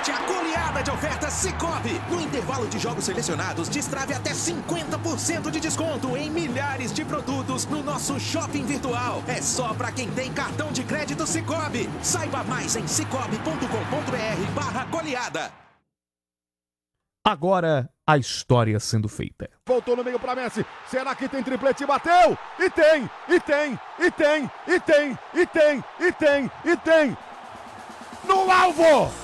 Aproveite a goleada de ofertas Sicoob. No intervalo de jogos selecionados, destrave até 50% de desconto em milhares de produtos no nosso shopping virtual. É só para quem tem cartão de crédito Sicoob. Saiba mais em cicobi.com.br/goleada. Agora, a história sendo feita. Voltou no meio para Messi. Será que tem triplete? Bateu! E tem! E tem! E tem! E tem! E tem! E tem! E tem! No alvo!